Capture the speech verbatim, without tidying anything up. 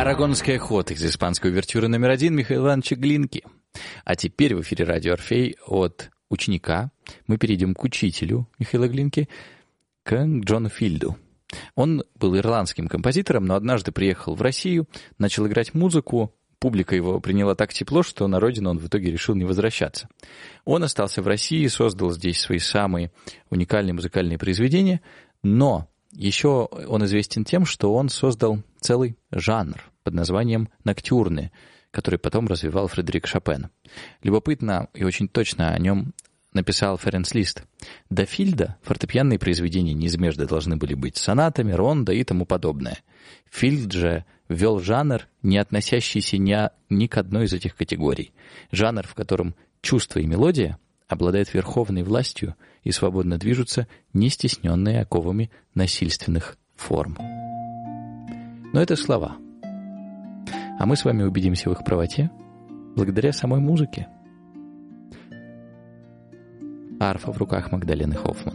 Арагонский ход из испанской увертюры номер один Михаила Ивановича Глинки. А теперь в эфире радио «Орфей» от ученика мы перейдем к учителю Михаила Глинки, к Джону Филду. Он был ирландским композитором, но однажды приехал в Россию, начал играть музыку. Публика его приняла так тепло, что на родину он в итоге решил не возвращаться. Он остался в России, создал здесь свои самые уникальные музыкальные произведения, но еще он известен тем, что он создал целый жанр под названием ноктюрны, который потом развивал Фредерик Шопен. Любопытно и очень точно о нем написал Ференц Лист. До Филда фортепианные произведения неизбежно должны были быть сонатами, рондо и тому подобное. Филд же ввел жанр, не относящийся ни, ни к одной из этих категорий. Жанр, в котором чувство и мелодия обладают верховной властью и свободно движутся, не стесненные оковами насильственных форм. Но это слова. А мы с вами убедимся в их правоте благодаря самой музыке. Арфа в руках Магдалены Хоффман.